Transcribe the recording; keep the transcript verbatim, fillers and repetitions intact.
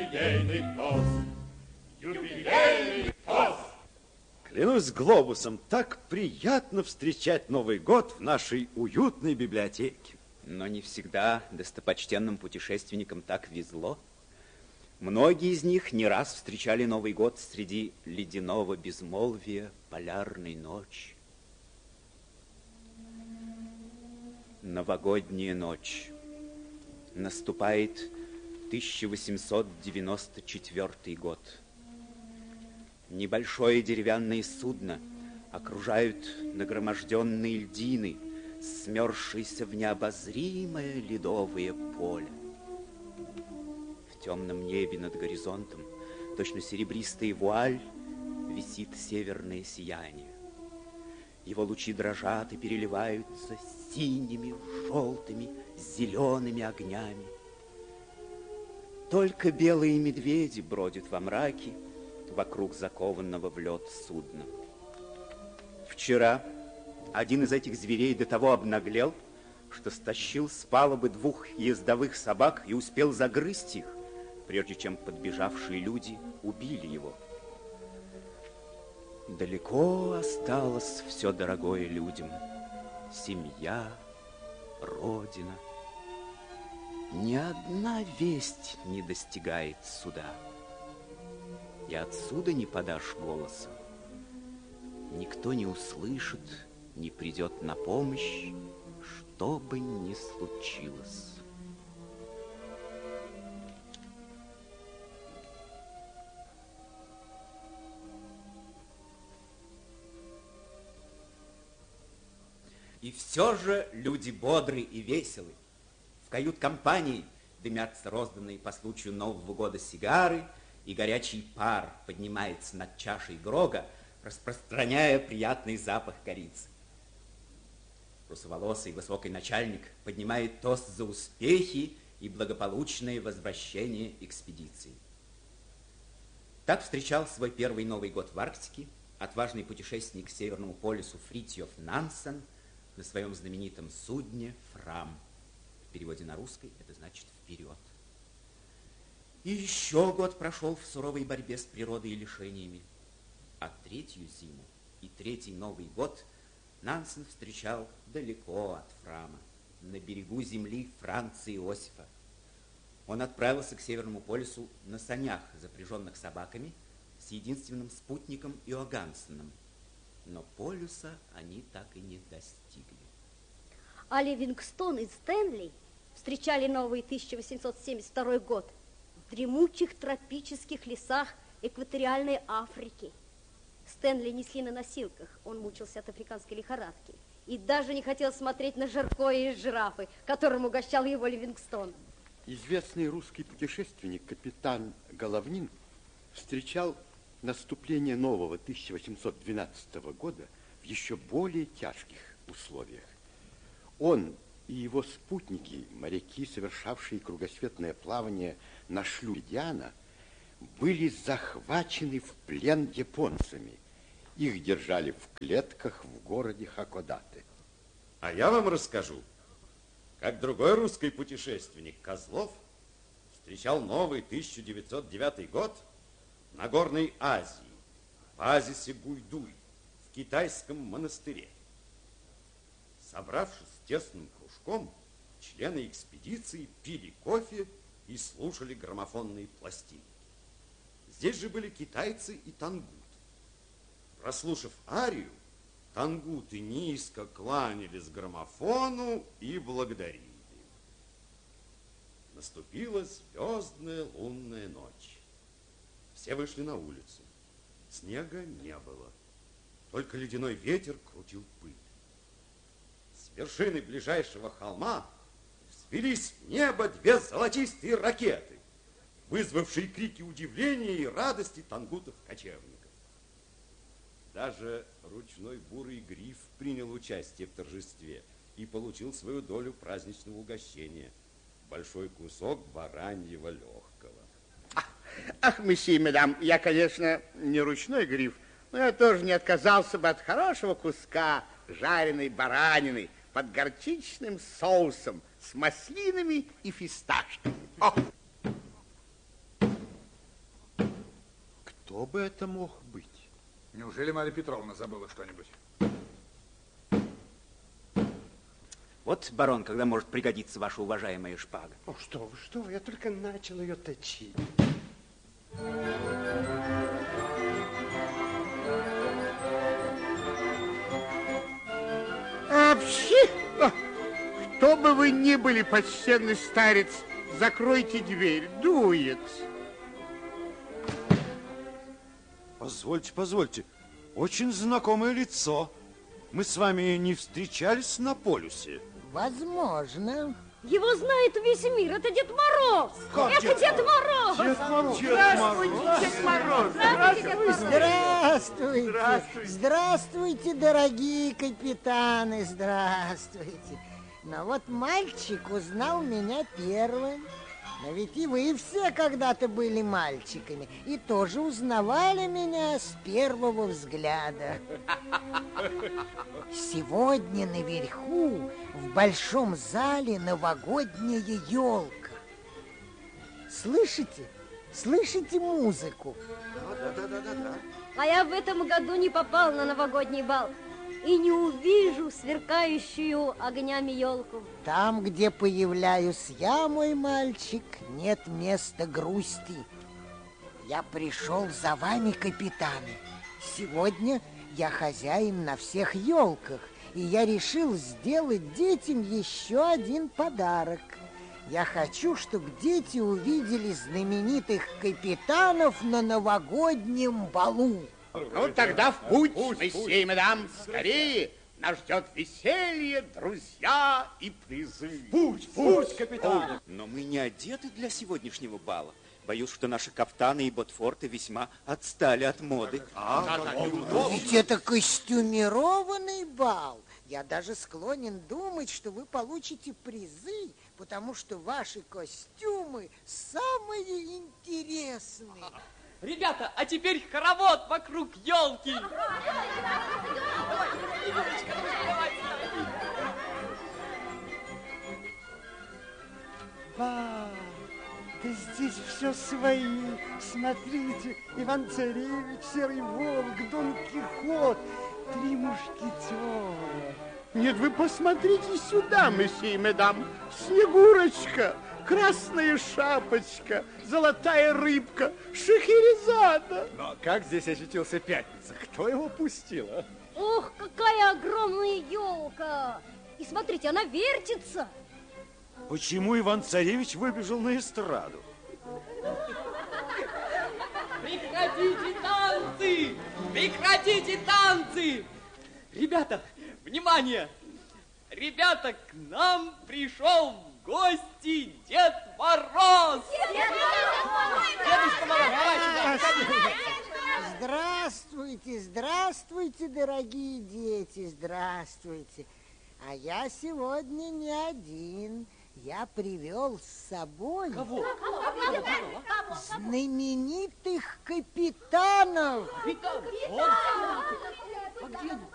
юбилейный тост. Юбилейный тост. Клянусь глобусом, так приятно встречать Новый год в нашей уютной библиотеке. Но не всегда достопочтенным путешественникам так везло. Многие из них не раз встречали Новый год среди ледяного безмолвия полярной ночи. Новогодняя ночь. Наступает тысяча восемьсот девяносто четвёртый год. Небольшое деревянное судно окружают нагроможденные льдины, смерзшиеся в необозримое ледовое поле. В темном небе над горизонтом, точно серебристая вуаль, висит северное сияние. Его лучи дрожат и переливаются синими, желтыми, зелеными огнями. Только белые медведи бродят во мраке вокруг закованного в лед судна. Вчера один из этих зверей до того обнаглел, что стащил с палубы двух ездовых собак и успел загрызть их, прежде чем подбежавшие люди убили его. Далеко осталось все дорогое людям. Семья, родина. Ни одна весть не достигает суда. И отсюда не подашь голоса. Никто не услышит, не придет на помощь, что бы ни случилось. И все же люди бодры и веселы. В кают-компании дымятся розданные по случаю Нового года сигары, и горячий пар поднимается над чашей грога, распространяя приятный запах корицы. Русоволосый высокий начальник поднимает тост за успехи и благополучное возвращение экспедиции. Так встречал свой первый Новый год в Арктике отважный путешественник к Северному полюсу Фритьёф Нансен на своем знаменитом судне «Фрам». В переводе на русский это значит «вперед». И еще год прошел в суровой борьбе с природой и лишениями. А третью зиму и третий Новый год Нансен встречал далеко от Фрама, на берегу земли Франца Иосифа. Он отправился к Северному полюсу на санях, запряженных собаками, с единственным спутником Иогансеном. Но полюса они так и не достигли. А Ливингстон и Стэнли встречали новый тысяча восемьсот семьдесят второй год в дремучих тропических лесах экваториальной Африки. Стэнли несли на носилках, он мучился от африканской лихорадки и даже не хотел смотреть на жаркое из жирафы, которым угощал его Ливингстон. Известный русский путешественник капитан Головнин встречал наступление нового тысяча восемьсот двенадцатого года в еще более тяжких условиях. Он и его спутники, моряки, совершавшие кругосветное плавание на шлюпе Диана, были захвачены в плен японцами. Их держали в клетках в городе Хакодате. А я вам расскажу, как другой русский путешественник Козлов встречал новый тысяча девятьсот девятый год в Нагорной Азии, в оазисе Гуйдуй, в китайском монастыре. Собравшись тесным кружком, члены экспедиции пили кофе и слушали граммофонные пластинки. Здесь же были китайцы и тангуты. Прослушав арию, тангуты низко кланялись граммофону и благодарили. Наступила звездная лунная ночь. Все вышли на улицу. Снега не было. Только ледяной ветер крутил пыль. С вершины ближайшего холма взвелись в небо две золотистые ракеты, вызвавшие крики удивления и радости тангутов-кочевников. Даже ручной бурый гриф принял участие в торжестве и получил свою долю праздничного угощения. Большой кусок бараньего легкого. Ах, месье, мадам, я, конечно, не ручной гриф, но я тоже не отказался бы от хорошего куска жареной баранины под горчичным соусом с маслинами и фисташками. О! Кто бы это мог быть? Неужели Марья Петровна забыла что-нибудь? Вот, барон, когда может пригодиться ваша уважаемая шпага. О, что вы, что вы, я только начал ее точить. А вообще, о, кто бы вы ни были, почтенный старец, закройте дверь, дует. Позвольте, позвольте. Очень знакомое лицо. Мы с вами не встречались на полюсе. Возможно. Его знает весь мир. Это Дед Мороз. Как Это Дед Дед Мороз. Дед Мороз. Здравствуйте, Дед Мороз. Здравствуйте, Дед Мороз. Здравствуйте. Здравствуйте. Здравствуйте, дорогие капитаны. Здравствуйте. Но вот мальчик узнал меня первым. Но ведь и вы все когда-то были мальчиками и тоже узнавали меня с первого взгляда. Сегодня наверху, в большом зале, новогодняя елка. Слышите? Слышите музыку? А я в этом году не попал на новогодний бал и не увижу сверкающую огнями елку. Там, где появляюсь я, мой мальчик, нет места грусти. Я пришел за вами, капитаны. Сегодня я хозяин на всех елках, и я решил сделать детям еще один подарок. Я хочу, чтобы дети увидели знаменитых капитанов на новогоднем балу. Ну, тогда в путь, месье и мадам, скорее. Нас ждет веселье, друзья и призы. Путь, путь, капитан! Но мы не одеты для сегодняшнего бала. Боюсь, что наши кафтаны и ботфорты весьма отстали от моды. Ведь это костюмированный бал. Я даже склонен думать, что вы получите призы, потому что ваши костюмы самые интересные. Ребята, а теперь хоровод вокруг елки. Ба, да здесь все свои. Смотрите, Иван-Царевич, Серый Волк, Дон Кихот, три мушкетера. Нет, вы посмотрите сюда, месье и мадам. Снегурочка, Красная Шапочка, Золотая Рыбка, Шахерезада. Но как здесь очутился Пятница? Кто его пустил, а? Ох, какая огромная елка! И смотрите, она вертится. Почему Иван-Царевич выбежал на эстраду? Прекратите танцы! Прекратите танцы! Ребята, внимание! Ребята, к нам пришел в гости Дед Мороз! Дедушка Мороз, давайте, Здравствуйте, здравствуйте, дорогие дети, здравствуйте. А я сегодня не один. Я привел с собой Кого? знаменитых капитанов. Капитан! А где они?